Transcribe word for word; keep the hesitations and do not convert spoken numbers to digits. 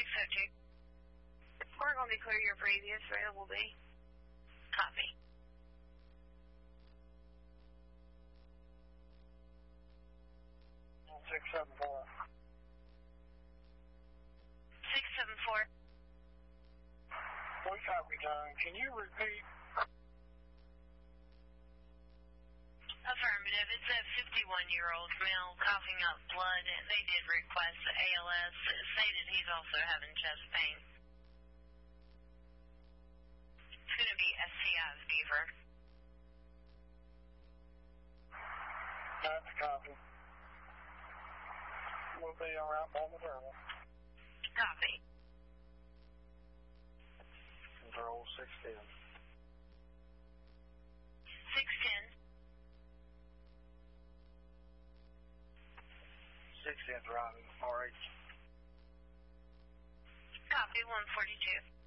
six oh two. We're going to clear your previous available B. Copy. six seven four. six seven four. We copy, John. Can you repeat? Affirmative. It's a fifty-one-year-old male coughing up blood. They did request A L S. It stated he's also having chest pain. It's going to be S T I fever. That's a copy. We'll be around momentarily. Copy. Control six ten. six ten. six ten, Ronnie. R H. Copy, one forty-two.